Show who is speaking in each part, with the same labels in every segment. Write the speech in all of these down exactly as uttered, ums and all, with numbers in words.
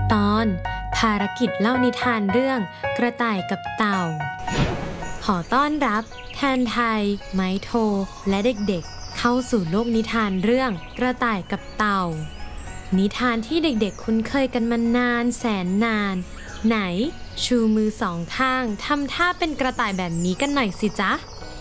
Speaker 1: ตอนภารกิจเล่านิทานเรื่องกระต่ายกับเต่าขอต้อนรับแทนไทยไมโทและเด็กๆเข้าสู่โลกนิทานเรื่องกระต่ายกับเต่านิทานที่เด็กๆคุ้นเคยกันมานานแสนนานไหนชูมือสองข้างทำท่าเป็นกระต่ายแบบนี้กันหน่อยสิจ๊ะ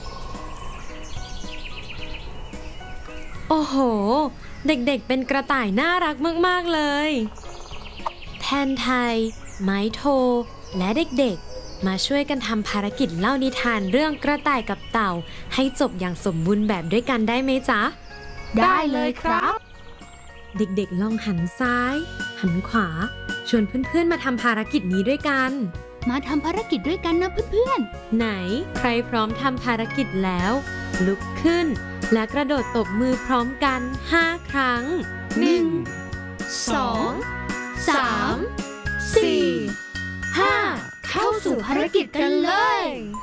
Speaker 1: โอ้โหเด็กๆเป็นกระต่ายน่ารักมากๆเลยแทนไทยไม้โทและเด็กๆมาช่วยกันทำภารกิจเล่านิทานเรื่องกระต่ายกับเต่าให้จบอย่างสมบูรณ์แบบด้วยกันได้ไหมจ๊ะ
Speaker 2: ได้เลยครับ
Speaker 1: เด็กๆลองหันซ้ายหันขวาชวนเพื่อนๆมาทำภารกิจนี้ด้วยกัน
Speaker 2: มาทำภารกิจด้วยกันนะเพื่อน
Speaker 1: ๆไหนใครพร้อมทำภารกิจแล้วลุกขึ้นและกระโดดตบมือพร้อมกันห้าครั้ง
Speaker 2: หนึ่ง สอง สาม สี่ ห้าเข้าสู่ภารกิจกันเลย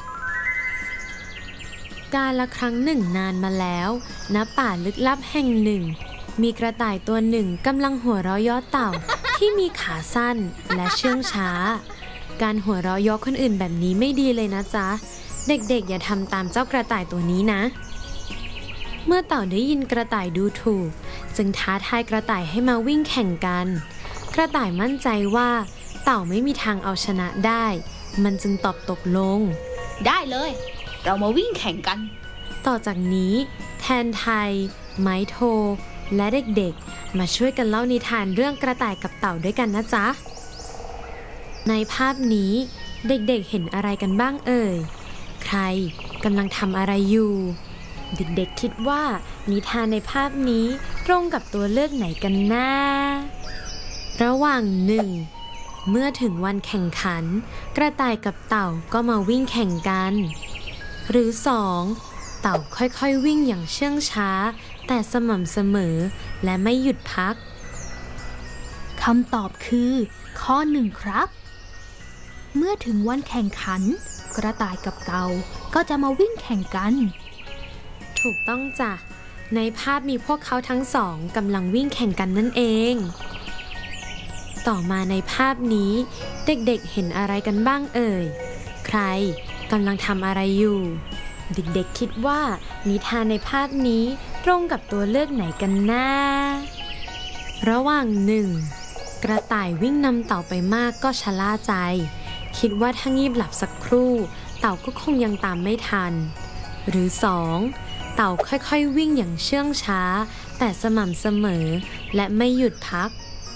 Speaker 1: กาลครั้งหนึ่งนานมาแล้วณป่าลึกลับแห่งหนึ่งมีกระต่ายตัวหนึ่งกำลังหัวเราะย้อเต่า ที่มีขาสั้นและเชื่องช้าการหัวเราะย้อคนอื่นแบบนี้ไม่ดีเลยนะจ๊ะเด็กๆอย่าทำตามเจ้ากระต่ายตัวนี้นะเมื่อเต่าได้ยินกระต่ายดูถูกจึงท้าทายกระต่ายให้มาวิ่งแข่งกันกระต่ายมั่นใจว่าเต่าไม่มีทางเอาชนะได้มันจึงตอบตกลง
Speaker 2: ได้เลยเรามาวิ่งแข่งกัน
Speaker 1: ต่อจากนี้แทนไทยไม้โทและเด็กๆมาช่วยกันเล่านิทานเรื่องกระต่ายกับเต่าด้วยกันนะจ๊ะในภาพนี้เด็กๆเห็นอะไรกันบ้างเอ่ยใครกำลังทำอะไรอยู่เด็กๆคิดว่านิทานในภาพนี้ตรงกับตัวเลือกไหนกันนะระหว่างหนึ่งเมื่อถึงวันแข่งขันกระต่ายกับเต่าก็มาวิ่งแข่งกันหรือสองเต่าค่อยๆวิ่งอย่างเชื่องช้าแต่สม่ำเสมอและไม่หยุดพัก
Speaker 2: คำตอบคือข้อหนึ่งครับเมื่อถึงวันแข่งขันกระต่ายกับเต่าก็จะมาวิ่งแข่งกัน
Speaker 1: ถูกต้องจ้ะในภาพมีพวกเขาทั้งสองกำลังวิ่งแข่งกันนั่นเองต่อมาในภาพนี้เด็กๆเห็นอะไรกันบ้างเอ่ยใครกำลังทำอะไรอยู่เด็กๆคิดว่านิทานในภาพนี้ตรงกับตัวเลือกไหนกันนะระหว่างหนึ่งกระต่ายวิ่งนำเต่าไปมากก็ชะล่าใจคิดว่าถ้างีบหลับสักครู่เต่าก็คงยังตามไม่ทันหรือสองเต่าค่อยๆวิ่งอย่างเชื่องช้าแต่สม่ำเสมอและไม่หยุดพัก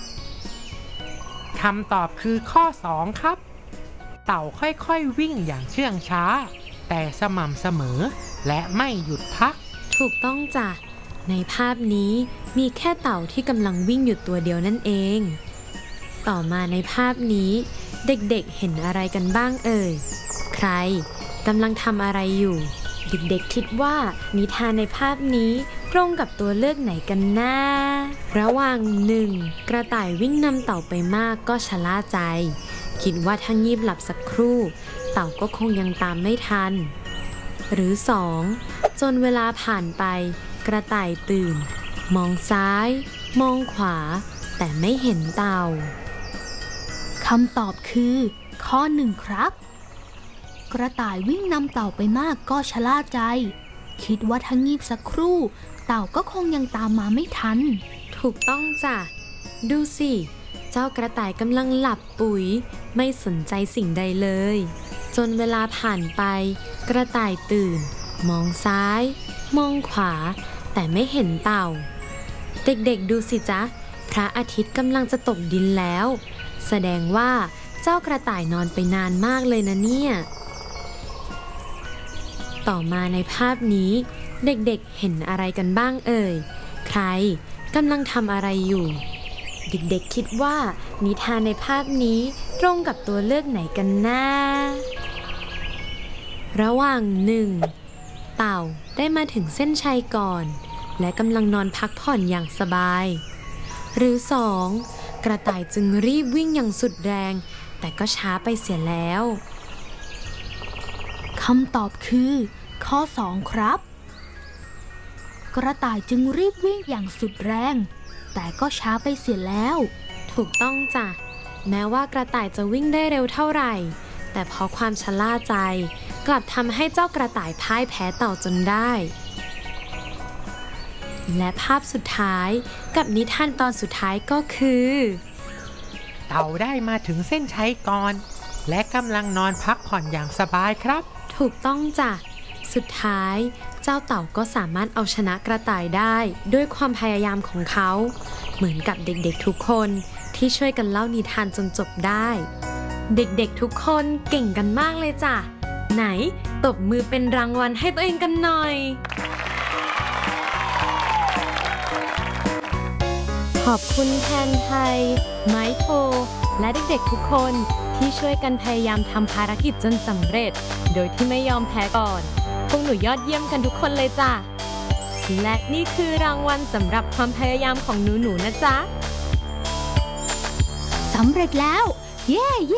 Speaker 3: คำตอบคือข้อสองครับเต่าค่อยๆวิ่งอย่างเชื่องช้าแต่สม่ำเสมอและไม่หยุดพัก
Speaker 1: ถูกต้องจ้ะในภาพนี้มีแค่เต่าที่กำลังวิ่งอยู่ตัวเดียวนั่นเองต่อมาในภาพนี้เด็กๆเห็นอะไรกันบ้างเอ่ยใครกำลังทำอะไรอยู่เด็กๆคิดว่านิทานในภาพนี้ตรงกับตัวเลือกไหนกันนะระหว่างหนึ่งกระต่ายวิ่งนำเต่าไปมากก็ชะล่าใจคิดว่าถ้างีบหลับสักครู่เต่าก็คงยังตามไม่ทันหรือสองจนเวลาผ่านไปกระต่ายตื่นมองซ้ายมองขวาแต่ไม่เห็นเต่า
Speaker 2: คำตอบคือข้อหนึ่งครับกระต่ายวิ่งนำเต่าไปมากก็ชะล่าใจคิดว่าถ้างีบสักครู่เต่าก็คงยังตามมาไม่ทัน
Speaker 1: ถูกต้องจ้ะดูสิเจ้ากระต่ายกำลังหลับปุ๋ยไม่สนใจสิ่งใดเลยจนเวลาผ่านไปกระต่ายตื่นมองซ้ายมองขวาแต่ไม่เห็นเต่าเด็กๆดูสิจ๊ะพระอาทิตย์กำลังจะตกดินแล้วแสดงว่าเจ้ากระต่ายนอนไปนานมากเลยนะเนี่ยต่อมาในภาพนี้เด็กๆเห็นอะไรกันบ้างเอ่ยใครกำลังทำอะไรอยู่เด็กๆคิดว่านิทานในภาพนี้ตรงกับตัวเลือกไหนกันนะระหว่างหนึ่งเต่าได้มาถึงเส้นชัยก่อนและกำลังนอนพักผ่อนอย่างสบายหรือสองกระต่ายจึงรีบวิ่งอย่างสุดแรงแต่ก็ช้าไปเสียแล้ว
Speaker 2: คำตอบคือข้อสองครับกระต่ายจึงรีบวิ่งอย่างสุดแรงแต่ก็ช้าไปเสียแล้ว
Speaker 1: ถูกต้องจ้ะแม้ว่ากระต่ายจะวิ่งได้เร็วเท่าไหร่แต่เพราะความชะล่าใจกลับทำให้เจ้ากระต่ายพ่ายแพ้เต่าจนได้และภาพสุดท้ายกับนิทานตอนสุดท้ายก็คือ
Speaker 3: เต่าได้มาถึงเส้นชัยก่อนและกำลังนอนพักผ่อนอย่างสบายครับ
Speaker 1: ถูกต้องจ้ะสุดท้ายเจ้าเต่าก็สามารถเอาชนะกระต่ายได้ด้วยความพยายามของเขาเหมือนกับเด็กๆทุกคนที่ช่วยกันเล่านิทานจนจบได้เด็กๆทุกคนเก่งกันมากเลยจ้ะไหนตบมือเป็นรางวัลให้ตัวเองกันหน่อยขอบคุณแทนไทยไม้โทและเด็กๆทุกคนที่ช่วยกันพยายามทำภารกิจจนสำเร็จโดยที่ไม่ยอมแพ้ก่อนพวกหนูยอดเยี่ยมกันทุกคนเลยจ้ะและนี่คือรางวัลสำหรับความพยายามของหนูๆนะจ๊ะ
Speaker 2: สำเร็จแล้วเย้เย้